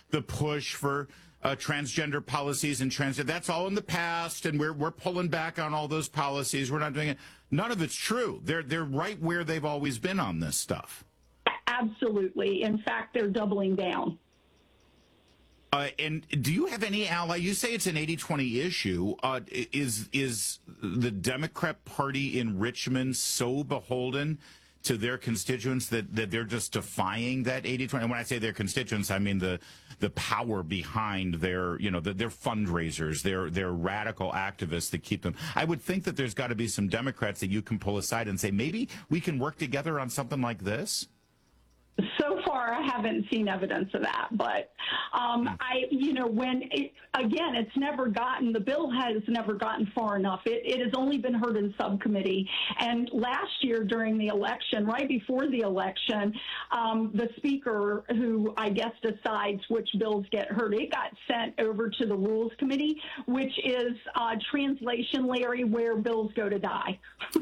the push for transgender policies and transgender. That's all in the past, and we're pulling back on all those policies. We're not doing it. None of it's true. They're right where they've always been on this stuff. Absolutely. In fact, they're doubling down. And do you have any ally? You say it's an 80-20 issue. Is the Democrat Party in Richmond so beholden to their constituents that they're just defying that 80-20? And when I say their constituents, I mean the power behind their fundraisers, their radical activists that keep them. I would think that there's got to be some Democrats that you can pull aside and say, maybe we can work together on something like this. So far, I haven't seen evidence of that. But it's never gotten, the bill has never gotten far enough. It has only been heard in subcommittee. And last year during the election, right before the election, the speaker, who I guess decides which bills get heard, it got sent over to the Rules Committee, which is translation, Larry, where bills go to die.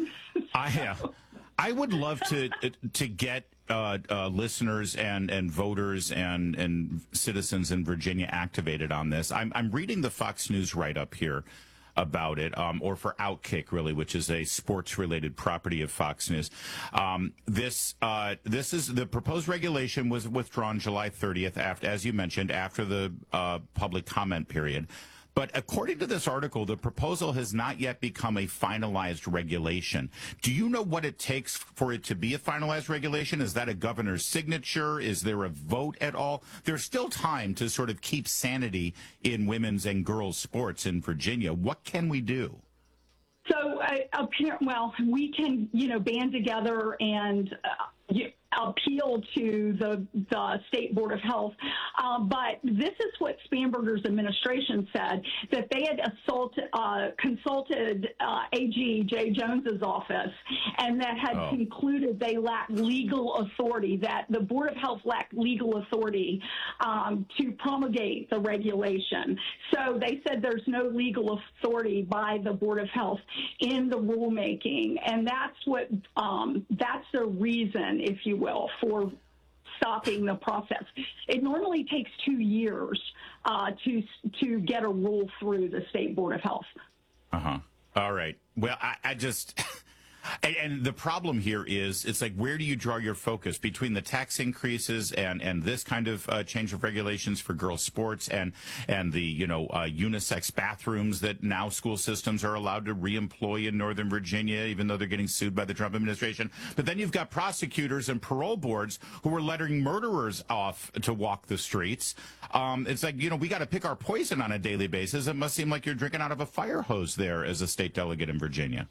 I would love to get listeners and voters and citizens in Virginia activated on this. I'm reading the Fox News write-up here about it, or for Outkick, really, which is a sports-related property of Fox News. This is the proposed regulation was withdrawn July 30th, as you mentioned, after the public comment period. But according to this article, the proposal has not yet become a finalized regulation. Do you know what it takes for it to be a finalized regulation? Is that a governor's signature? Is there a vote at all? There's still time to sort of keep sanity in women's and girls' sports in Virginia. What can we do? So, we can, band together and appeal to the State Board of Health. But this is what Spanberger's administration said, that they had consulted AG Jay Jones's office, and that had concluded they lacked legal authority, that the Board of Health lacked legal authority to promulgate the regulation. So they said there's no legal authority by the Board of Health in the rulemaking, and that's the reason, if you will, for stopping the process. It normally takes 2 years to get a rule through the State Board of Health. All right. Well, I just... And the problem here is, it's like, where do you draw your focus between the tax increases and this kind of change of regulations for girls' sports and the unisex bathrooms that now school systems are allowed to reemploy in Northern Virginia, even though they're getting sued by the Trump administration. But then you've got prosecutors and parole boards who are letting murderers off to walk the streets. It's like, we got to pick our poison on a daily basis. It must seem like you're drinking out of a fire hose there as a state delegate in Virginia.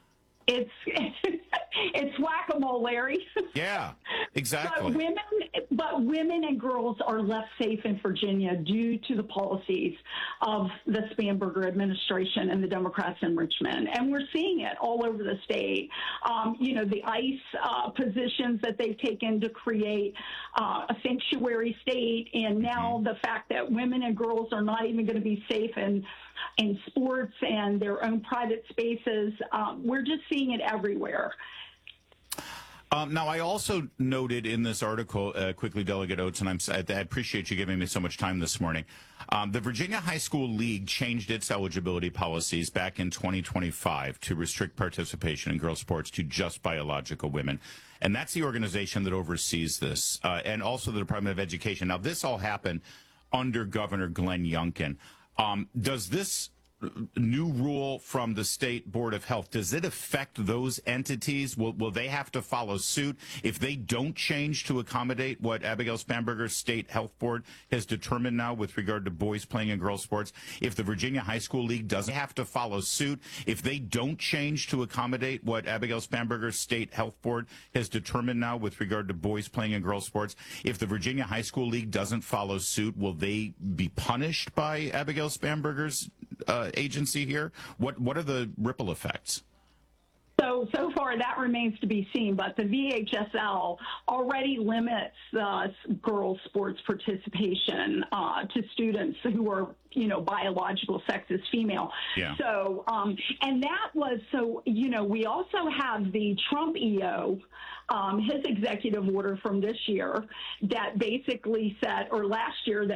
It's whack-a-mole, Larry. Yeah, exactly. But women and girls are less safe in Virginia due to the policies of the Spanberger administration and the Democrats in Richmond. And we're seeing it all over the state. The ICE positions that they've taken to create a sanctuary state, and now the fact that women and girls are not even going to be safe in sports and their own private spaces. We're just seeing it everywhere. Now, I also noted in this article, quickly, Delegate Oates, and I appreciate you giving me so much time this morning. The Virginia High School League changed its eligibility policies back in 2025 to restrict participation in girls' sports to just biological women. And that's the organization that oversees this, and also the Department of Education. Now, this all happened under Governor Glenn Youngkin. Does this new rule from the State Board of Health, does it affect those entities? Will they have to follow suit if they don't change to accommodate what Abigail Spanberger's State Health Board has determined now with regard to boys playing in girls' sports? If the Virginia High School League doesn't have to follow suit, if they don't change to accommodate what Abigail Spanberger's State Health Board has determined now with regard to boys playing in girls' sports, if the Virginia High School League doesn't follow suit, will they be punished by Abigail Spanberger's agency here? What are the ripple effects? So far, that remains to be seen, but the VHSL already limits girls' sports participation to students who are, biological sex is female. Yeah. So, and that was, we also have the Trump EO, his executive order from this year that basically said, or last year, that